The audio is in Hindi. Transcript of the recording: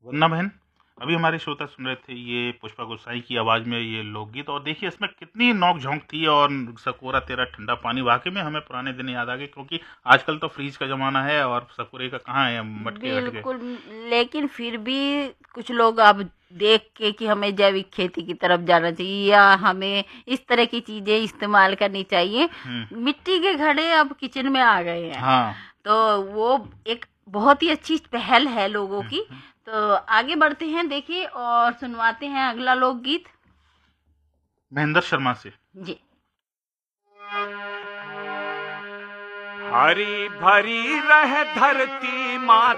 वंदना बहन, अभी हमारे श्रोता सुन रहे थे ये पुष्पा गोसाई की आवाज़ में ये लोकगीत, और देखिए इसमें कितनी नोक झोंक थी। और सकोरा तेरा ठंडा पानी, वाकई में हमें पुराने दिन याद आ गए, क्योंकि आजकल तो फ्रीज का ज़माना है और सकोरे का कहाँ है, मटके हट गए। बिल्कुल। लेकिन फिर भी कुछ लोग अब देख के कि हमें जैविक खेती की तरफ जाना चाहिए या हमें इस तरह की चीजें इस्तेमाल करनी चाहिए। हम्म। मिट्टी के घड़े अब किचन में आ गए हैं, हाँ। तो वो एक बहुत ही अच्छी पहल है लोगों हम्म, की। हम्म। तो आगे बढ़ते हैं, देखिए और सुनवाते हैं अगला लोकगीत। महेंद्र शर्मा से। जी। हरी भरी रह धरती माँ